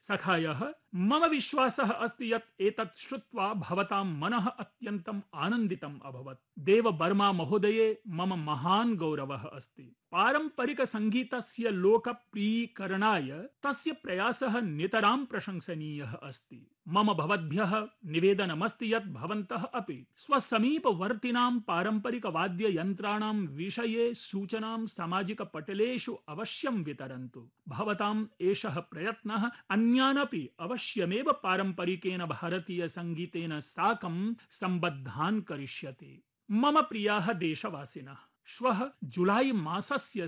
सखायः मम विश्वासः अस्ति यत् एतत् श्रुत्वा भवतां मनः अत्यन्तम् आनन्दितम् अभवत्। देववर्मा महोदये मम महान् गौरवः अस्ति। पारम्परिक संगीतस्य लोकप्रियीकरणाय तस्य प्रयासः नितरां प्रशंसनीयः अस्ति। मम भवद्भ्यः निवेदनमस्ति यत् भवन्तः अपि स्वसमीपवर्तिनां पारम्परिकवाद्ययन्त्राणां विषये सूचनां सामाजिकपटलेषु अवश्यं वितरन्तु। भवताम् एषः प्रयत्नः अन्यान् अपि अवश्यमेव पारम्परिकेन भारतीयसङ्गीतेन साकं सम्बद्धान् करिष्यति। मम प्रियाः देशवासिनः, श्वः जुलाई मासस्य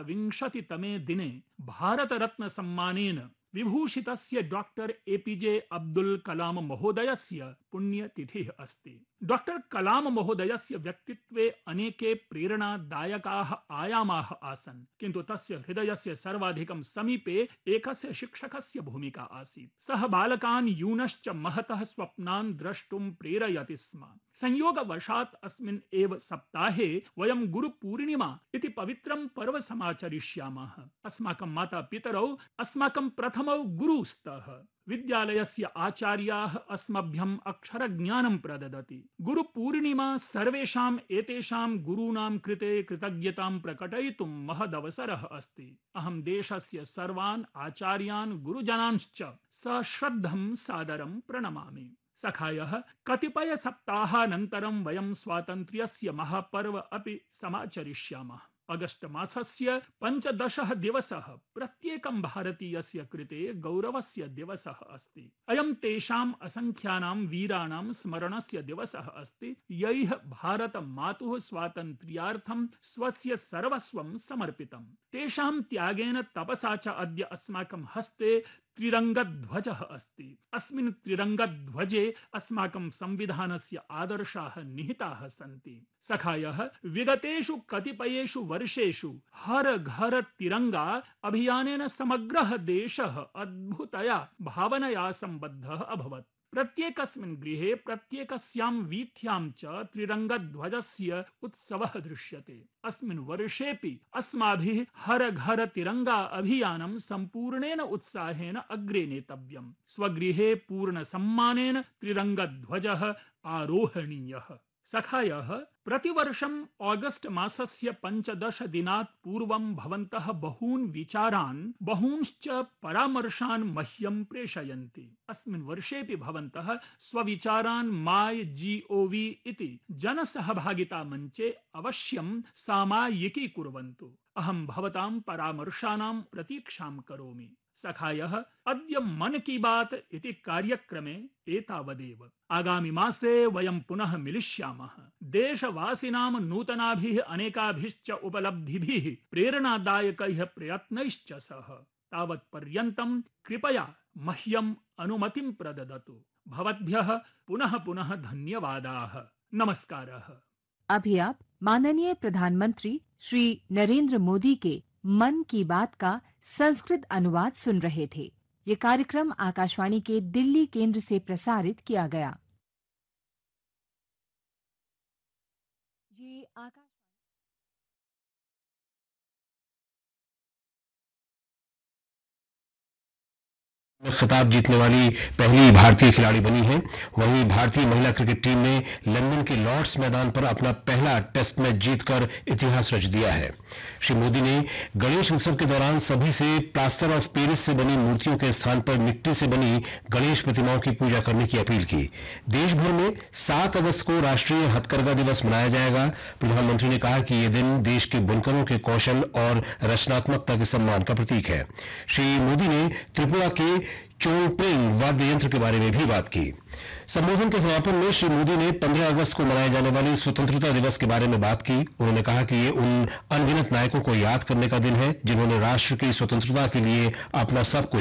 27तमे दिने भारतरत्नसम्मानेन विभूषितस्य डॉक्टर एपीजे अब्दुल कलाम महोदयस्य पुण्यतिथिः अस्ति। डॉक्टर कलाम महोदयस्य व्यक्तित्वे अनेके प्रेरणादायकाः आयामाः आसन्, किन्तु तस्य हृदयस्य सर्वाधिकं समीपे एकस्य शिक्षकस्य भूमिका आसीत्। सः बालकान् यूनश्च महतः स्वप्नान् द्रष्टुं प्रेरयति स्म। संयोगवशात् अस्मिन् एव सप्ताहे वयं गुरुपूर्णिमा इति पवित्रं पर्व समाचरिष्यामः। अस्माकं मातापितरौ अस्माकं प्रथमौ गुरुस्तः। विद्यालयस्य आचार्याः अस्मभ्यम् अक्षरज्ञानं प्रददति। गुरुपूर्णिमा सर्वेषाम् एतेषां गुरूणां कृते कृतज्ञतां प्रकटयितुं महदवसरः अस्ति। अहं देशस्य सर्वान् आचार्यान् गुरुजनांश्च सश्रद्धं सादरं प्रणमामि। सखायः कतिपय सप्ताहानन्तरं वयं स्वातन्त्र्यस्य महापर्व अपि समाचरिष्यामः। अगस्ट मासस्य 15 दिवसः प्रत्येकं भारतीयस्य कृते गौरवस्य दिवसः अस्ति। अयं तेषाम् असंख्यानां वीराणां स्मरणस्य दिवसः अस्ति, यैः भारतमातुः स्वातन्त्र्यार्थं स्वस्य सर्वस्वं समर्पितम्। तेषां त्यागेन तपसा च अद्य अस्माकं हस्ते त्रिरङ्गध्वजः अस्ति। अस्मिन् त्रिरङ्गध्वजे अस्माकं संविधानस्य आदर्शाः निहिताः सन्ति। सखायः विगतेषु कतिपयेषु वर्षेषु हर घर तिरंगा अभियानेन समग्रः देशः अद्भुतया भावनया सम्बद्धः अभवत्। प्रत्येकस्मिन् गृहे प्रत्येकस्यां वीथ्यां च त्रिरङ्गध्वजस्य उत्सवः दृश्यते। अस्मिन् वर्षेपि अस्माभिः हर घर तिरंगा अभियानं सम्पूर्णेन उत्साहेन अग्रे नेतव्यम्। स्वगृहे पूर्ण सम्मानेन त्रिरङ्गध्वजः आरोहणीयः। सखायः प्रतिवर्षम् ऑगस्ट मासस्य 15 दिनात् पूर्वं भवन्तः बहून् विचारान् बहूंश्च परामर्शान् मह्यं प्रेषयन्ति। अस्मिन् वर्षेपि भवन्तः स्वविचारान् MyGov इति जनसहभागिता मञ्चे अवश्यं सामायिकीकुर्वन्तु। अहं भवतां परामर्शानां प्रतीक्षां करोमि। सखायः अद्य मन की बात इति कार्यक्रमे एतावदेव। आगामि मासे वयं पुनः मिलिष्यामः। देशवासिनां नूतनाभिः अनेकाभिश्च उपलब्धिभिः प्रेरणादायकैः प्रयत्नैश्च सह। तावत् पर्यन्तं कृपया मह्यम् अनुमतिं प्रददतु। भवद्भ्यः पुनः पुनः धन्यवादाः। नमस्कारः। अभी आप माननीय प्रधानमंत्री श्री नरेंद्र मोदी के मन की बात का संस्कृत अनुवाद सुन रहे थे। ये कार्यक्रम आकाशवाणी के दिल्ली केंद्र से प्रसारित किया गया। ये खिताब जीतने वाली पहली भारतीय खिलाड़ी बनी है। वहीं भारतीय महिला क्रिकेट टीम ने लंदन के लॉर्ड्स मैदान पर अपना पहला टेस्ट मैच जीतकर इतिहास रच दिया है। श्री मोदी ने गणेश उत्सव के दौरान सभी से प्लास्टर ऑफ पेरिस से बनी मूर्तियों के स्थान पर मिट्टी से बनी गणेश प्रतिमाओं की पूजा करने की अपील की। देश भर में 7 अगस्त को राष्ट्रीय हथकरघा दिवस मनाया जाएगा। प्रधानमंत्री ने कहा कि यह दिन देश के बुनकरों के कौशल और रचनात्मकता के सम्मान का प्रतीक है। श्री मोदी ने त्रिपुरा के चोंगप्रिंग वाद्य यंत्र के बारे में भी बात की। संबोधन के समापन में श्री मोदी ने 15 अगस्त को मनाए जाने वाले स्वतंत्रता दिवस के बारे में बात की। उन्होंने कहा कि ये उन अनगिनत नायकों को याद करने का दिन है जिन्होंने राष्ट्र की स्वतंत्रता के लिए अपना सब कुछ